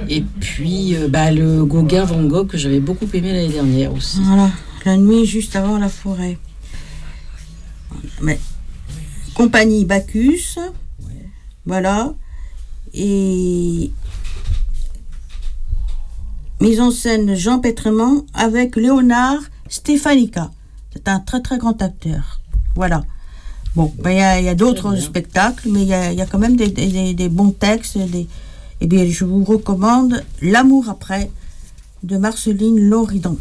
Et puis le Gauguin Van Gogh que j'avais beaucoup aimé l'année dernière aussi. Voilà, la nuit juste avant la forêt. Mais compagnie Bacchus, voilà, et mise en scène Jean Pétremont avec Léonard Stefanica. C'est un très très grand acteur. Voilà. Bon, il y a d'autres spectacles, mais il y a quand même des bons textes. Eh bien, je vous recommande L'amour après de Marceline Loridon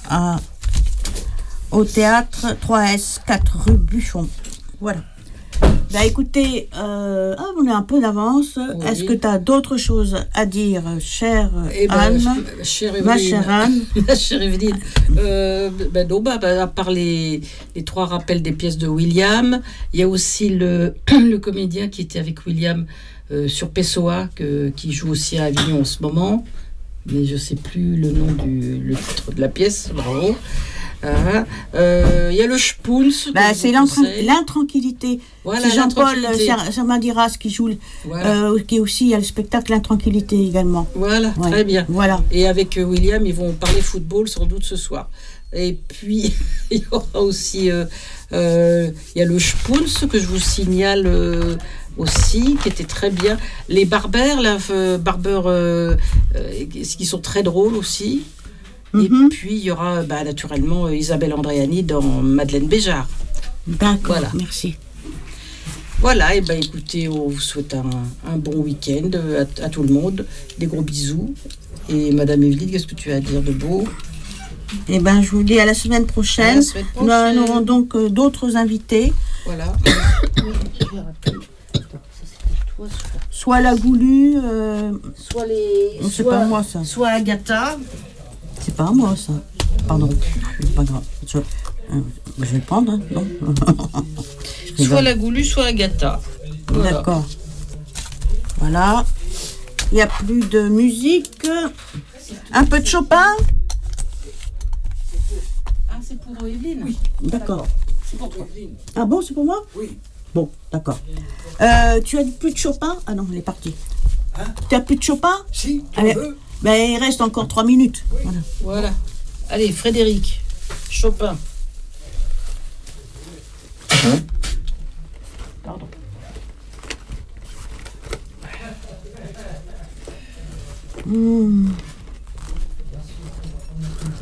au théâtre 3S 4 rue Buffon. Voilà. Écoutez, on est un peu d'avance. Oui. Est-ce que tu as d'autres choses à dire, chère Anne, ma chère Anne? Ma chère Evelyne. À part les 3 rappels des pièces de William, il y a aussi le comédien qui était avec William sur Pessoa, qui joue aussi à Avignon en ce moment, mais je ne sais plus le titre de la pièce. Bravo. Y a le Spoons. C'est l'intranquillité. Voilà, c'est Jean-Paul Sermandiras qui joue, qui aussi il y a le spectacle L'intranquillité également. Voilà, très bien. Voilà. Et avec William, ils vont parler football sans doute ce soir. Et puis il y aura aussi y a le Spoons que je vous signale aussi, qui était très bien. Les Barbers, qui sont très drôles aussi. Et puis, il y aura naturellement Isabelle Andréani dans Madeleine Béjart. D'accord, voilà. Merci. Voilà, et écoutez, on vous souhaite un bon week-end à tout le monde. Des gros bisous. Et Madame Evelyne, qu'est-ce que tu as à dire de beau? Je vous dis à la semaine prochaine. Nous aurons donc d'autres invités. Voilà. Soit la Goulue, c'est pas moi ça. Soit Agatha. C'est pas à moi ça. Pardon, c'est pas grave. Je vais le prendre, hein, non. Soit la Goulue, soit Agatha. Voilà. D'accord. Voilà. Il n'y a plus de musique. Un peu de Chopin. C'est pour Evelyne. Oui. D'accord. C'est pour toi. Ah bon, c'est pour moi? Oui. Bon, d'accord. Tu as plus de Chopin? Ah non, il est parti. Hein? Tu as plus de Chopin? Si, tu veux. Il reste encore 3 minutes. Oui. Voilà. Allez, Frédéric, Chopin. Pardon. Mmh.